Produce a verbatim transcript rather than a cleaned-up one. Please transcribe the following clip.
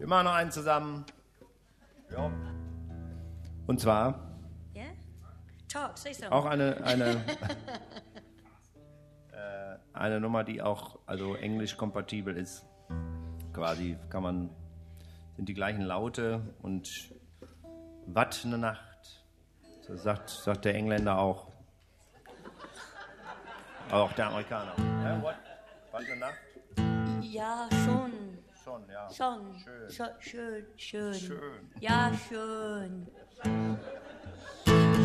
Wir machen noch einen zusammen. Ja. Und zwar Yeah? Talk, say something. auch eine, eine, äh, eine Nummer, die auch also englisch-kompatibel ist. Quasi kann man, sind die gleichen Laute und Watt eine Nacht. Das sagt, sagt der Engländer auch. Aber auch der Amerikaner. Ja, what? Watt eine Nacht? Ja, schon. Schon, ja. Schon. Schön. Schon, schön, schön. Schön. Ja, schön.